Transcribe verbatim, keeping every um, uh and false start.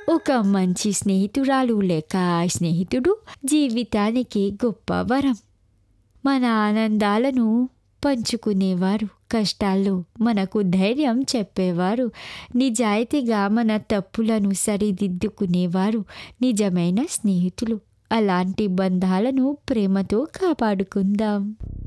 ఒక మంచి స్నేహితురాలు లేక స్నేహితుడు జీవితానికి గొప్ప వరం. మన ఆనందాలను పంచుకునేవారు, కష్టాల్లో మనకు ధైర్యం చెప్పేవారు, నిజాయితీగా మన తప్పులను సరిదిద్దుకునేవారు నిజమైన స్నేహితులు. అలాంటి బంధాలను ప్రేమతో కాపాడుకుందాం.